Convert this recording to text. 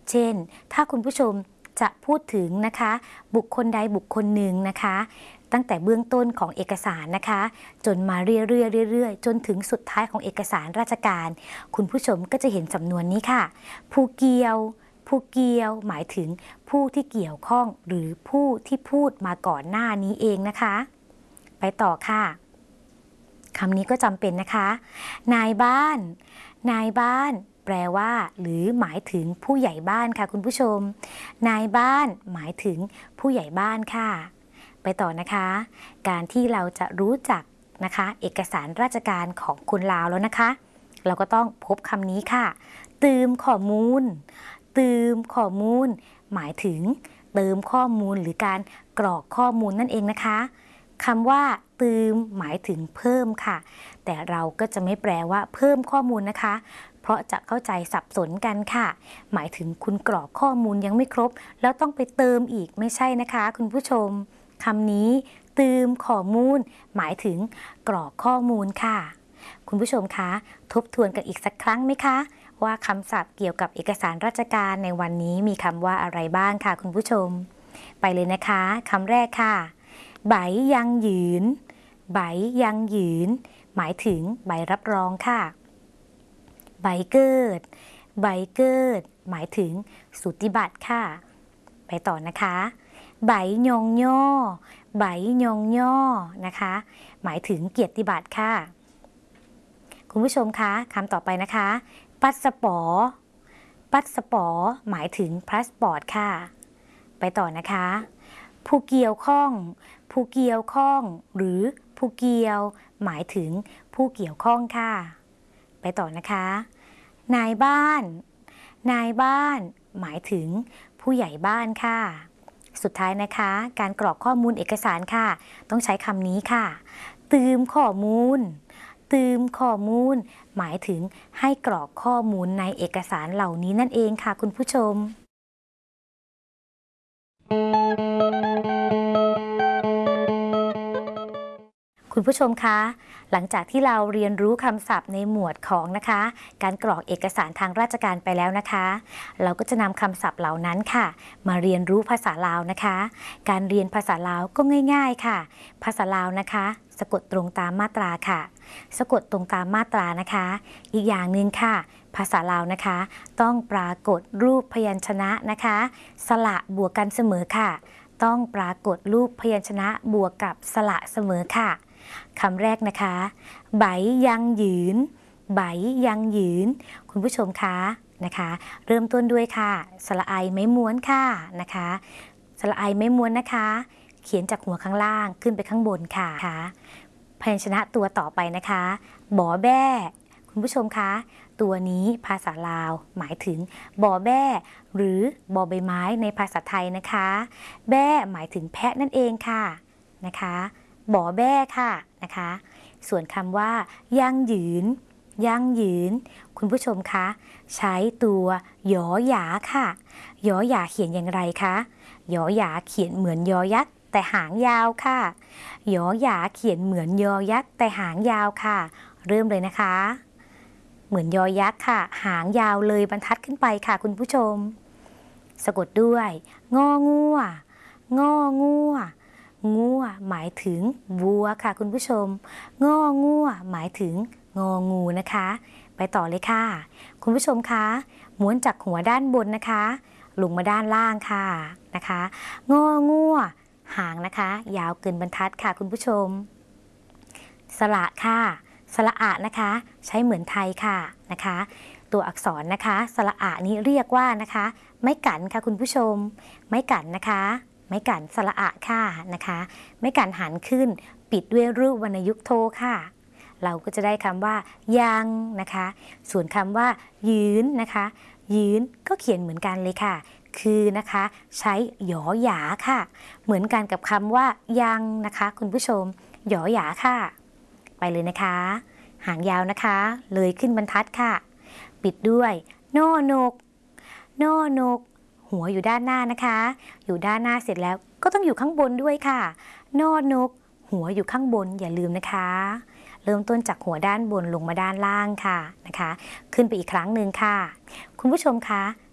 เช่นถ้าคุณผู้ชมจะพูดถึงนะคะบุคคลใดบุคคลหนึ่งนะคะตั้งแต่เบื้องต้นของเอกสารนะคะจนมาเรื่อยๆจนถึงสุดท้ายของเอกสารราชการคุณผู้ชมก็จะเห็นสำนวนนี้ค่ะผู้เกี่ยวหมายถึงผู้ที่เกี่ยวข้องหรือผู้ที่พูดมาก่อนหน้านี้เองนะคะไปต่อค่ะคำนี้ก็จำเป็นนะคะนายบ้านแปลว่าหรือหมายถึงผู้ใหญ่บ้านค่ะคุณผู้ชมนายบ้านหมายถึงผู้ใหญ่บ้านค่ะไปต่อนะคะการที่เราจะรู้จักนะคะเอกสารราชการของคนลาวแล้วนะคะเราก็ต้องพบคำนี้ค่ะตืมข้อมูลหมายถึงเติมข้อมูลหรือการกรอกข้อมูลนั่นเองนะคะคำว่าตืมหมายถึงเพิ่มค่ะแต่เราก็จะไม่แปลว่าเพิ่มข้อมูลนะคะเพราะจะเข้าใจสับสนกันค่ะหมายถึงคุณกรอกข้อมูลยังไม่ครบแล้วต้องไปเติมอีกไม่ใช่นะคะคุณผู้ชมคำนี้ตืมข้อมูลหมายถึงกรอกข้อมูลค่ะคุณผู้ชมคะทบทวนกันอีกสักครั้งไหมคะว่าคำศัพท์เกี่ยวกับเอกสารราชการในวันนี้มีคำว่าอะไรบ้างค่ะคุณผู้ชมไปเลยนะคะคำแรกค่ะใบยังยืนหมายถึงใบรับรองค่ะใบเกิดหมายถึงสูติบัตรค่ะไปต่อนะคะใบยองย่อนะคะหมายถึงเกียรติบัตรค่ะคุณผู้ชมคะคำต่อไปนะคะปัสสปอร์หมายถึงพาสปอร์ตค่ะไปต่อนะคะผู้เกี่ยวข้องหรือผู้เกี่ยวหมายถึงผู้เกี่ยวข้องค่ะไปต่อนะคะนายบ้านหมายถึงผู้ใหญ่บ้านค่ะสุดท้ายนะคะการกรอกข้อมูลเอกสารค่ะต้องใช้คำนี้ค่ะตืมข้อมูลหมายถึงให้กรอกข้อมูลในเอกสารเหล่านี้นั่นเองค่ะคุณผู้ชมคุณผู้ชมคะหลังจากที่เราเรียนรู้คำศัพท์ในหมวดของนะคะการกรอกเอกสารทางราชการไปแล้วนะคะเราก็จะนำคำศัพท์เหล่านั้นค่ะมาเรียนรู้ภาษาลาวนะคะการเรียนภาษาลาวก็ง่ายๆค่ะภาษาลาวนะคะสะกดตรงตามมาตราค่ะสะกดตรงตามมาตรานะคะอีกอย่างหนึ่งค่ะภาษาลาวนะคะต้องปรากฏรูปพยัญชนะนะคะสระบวกกันเสมอค่ะต้องปรากฏรูปพยัญชนะบวกกับสระเสมอค่ะคำแรกนะคะใบยังยืนคุณผู้ชมคะนะคะเริ่มต้นด้วยค่ะสระไอไม้ม้วนค่ะนะคะสระไอไม้ม้วนนะคะเขียนจากหัวข้างล่างขึ้นไปข้างบนค่ะพยัญชนะตัวต่อไปนะคะบอแบ้คุณผู้ชมคะตัวนี้ภาษาลาวหมายถึงบอแบ้หรือบอใบไม้ในภาษาไทยนะคะแบ้หมายถึงแพะนั่นเองค่ะนะคะบอแบ้ค่ะนะคะส่วนคำว่ายั่งยืนคุณผู้ชมคะใช้ตัวยอหยาค่ะยอหยาเขียนอย่างไรคะยอหยาเขียนเหมือนยอยักษ์แต่หางยาวค่ะยอหยาเขียนเหมือนยอยักษ์แต่หางยาวค่ะเริ่มเลยนะคะเหมือนยอยักษ์ค่ะหางยาวเลยบรรทัดขึ้นไปค่ะคุณผู้ชมสะกดด้วยงองัวหมายถึงวัวค่ะคุณผู้ชมงองัวหมายถึงงองูนะคะไปต่อเลยค่ะคุณผู้ชมคะม้วนจากหัวด้านบนนะคะลงมาด้านล่างค่ะนะคะงองัวหางนะคะยาวเกินบรรทัดค่ะคุณผู้ชมสระค่ะสระอะนะคะใช้เหมือนไทยค่ะนะคะตัวอักษรนะคะสระอะนี้เรียกว่านะคะไม้กันค่ะคุณผู้ชมไม้กันนะคะไม้กันสระอะค่ะนะคะไม้กันหันขึ้นปิดด้วยรูปวรรณยุกต์โทค่ะเราก็จะได้คำว่ายังนะคะส่วนคำว่ายืนนะคะยืนก็เขียนเหมือนกันเลยค่ะคือนะคะใช้หยอหยาค่ะเหมือนกันกับคำว่ายังนะคะคุณผู้ชมหยอหยาค่ะไปเลยนะคะหางยาวนะคะเลยขึ้นบรรทัดค่ะปิดด้วยนอนกหัวอยู่ด้านหน้านะคะอยู่ด้านหน้าเสร็จแล้วก็ต้องอยู่ข้างบนด้วยค่ะนอนกหัวอยู่ข้างบนอย่าลืมนะคะเริ่มต้นจากหัวด้านบนลงมาด้านล่างค่ะนะคะขึ้นไปอีกครั้งหนึ่งค่ะคุณผู้ชมคะ